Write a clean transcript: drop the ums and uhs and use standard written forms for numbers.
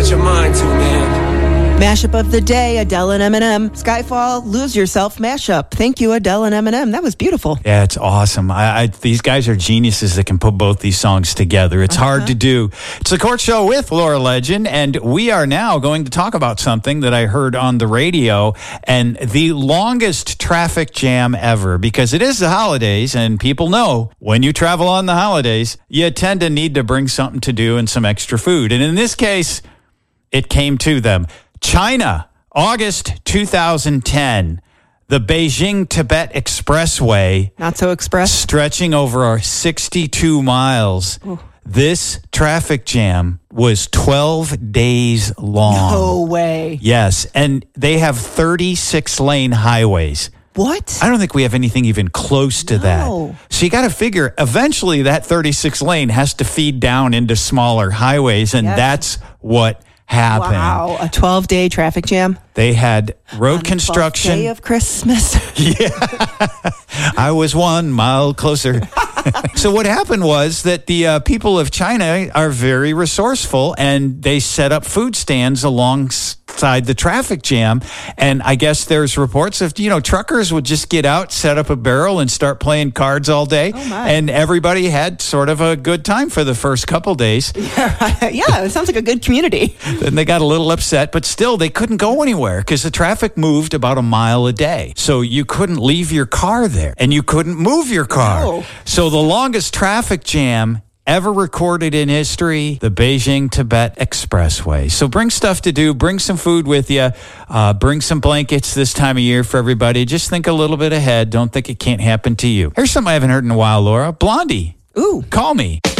put your mind to, man. Mashup of the day, Adele and Eminem. Skyfall, Lose Yourself mashup. Thank you, Adele and Eminem. That was beautiful. Yeah, it's awesome. These guys are geniuses that can put both these songs together. It's hard to do. It's the Court Show with Laura Legend, and we are now going to talk about something that I heard on the radio, and the longest traffic jam ever, because it is the holidays, and people know when you travel on the holidays, you tend to need to bring something to do and some extra food. And in this case, it came to them. China, August 2010, the Beijing-Tibet Expressway. Not so express. Stretching over 62 miles. Ooh. This traffic jam was 12 days long. No way. Yes, and they have 36-lane highways. What? I don't think we have anything even close to that. So you got to figure, eventually that 36 lane has to feed down into smaller highways, and that's what happened. Wow, a 12-day traffic jam. They had road on construction. The 12th day of Christmas. Yeah. I was 1 mile closer. So what happened was that the people of China are very resourceful, and they set up food stands alongside the traffic jam. And I guess there's reports of, truckers would just get out, set up a barrel, and start playing cards all day. Oh my. And everybody had sort of a good time for the first couple days. Yeah, it sounds like a good community. Then they got a little upset, but still they couldn't go anywhere because the traffic moved about a mile a day. So you couldn't leave your car there, and you couldn't move your car. No. So the longest traffic jam ever recorded in history, the Beijing-Tibet Expressway. So bring stuff to do, bring some food with you, bring some blankets this time of year for everybody. Just think a little bit ahead. Don't think it can't happen to you. Here's something I haven't heard in a while, Laura. Blondie. Ooh. Call Me.